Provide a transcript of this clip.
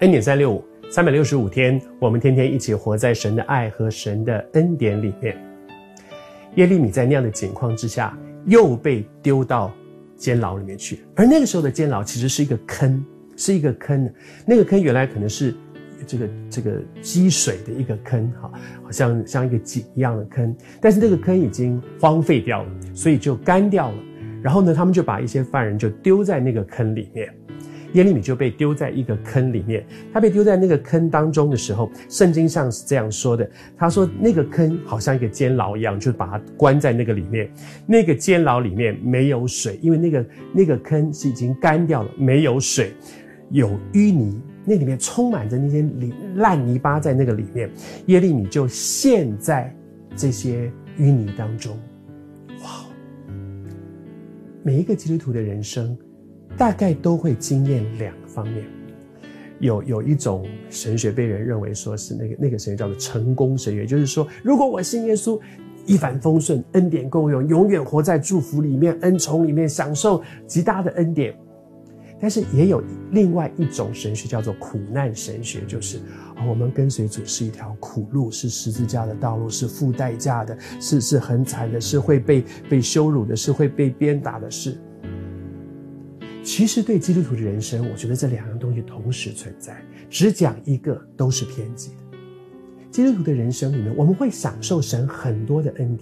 恩典365，365天，我们天天一起活在神的爱和神的恩典里面。耶利米在那样的境况之下，又被丢到监牢里面去，而那个时候的监牢其实是一个坑，那个坑原来可能是这个积水的一个坑，好像一个井一样的坑，但是那个坑已经荒废掉了，所以就干掉了。然后呢，他们就把一些犯人就丢在那个坑里面，耶利米就被丢在一个坑里面。他被丢在那个坑当中的时候，圣经上是这样说的，他说那个坑好像一个监牢一样，就把他关在那个里面。那个监牢里面没有水，因为那个坑是已经干掉了，没有水，有淤泥，那里面充满着那些烂泥巴在那个里面。耶利米就陷在这些淤泥当中。哇！每一个基督徒的人生大概都会经验两个方面。有一种神学被人认为说是那个神学叫做成功神学，就是说如果我信耶稣一帆风顺，恩典够用，永远活在祝福里面，恩宠里面，享受极大的恩典。但是也有另外一种神学叫做苦难神学，就是我们跟随主是一条苦路，是十字架的道路，是付代价的，是很惨的，是会被羞辱的，是会被鞭打的事。其实对基督徒的人生，我觉得这两样东西同时存在，只讲一个都是偏激的。基督徒的人生里面，我们会享受神很多的恩典，